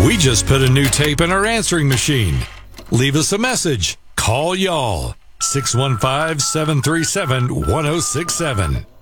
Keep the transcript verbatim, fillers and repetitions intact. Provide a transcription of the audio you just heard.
We just put a new tape in our answering machine. Leave us a message. Call y'all. six one five, seven three seven, one oh six seven.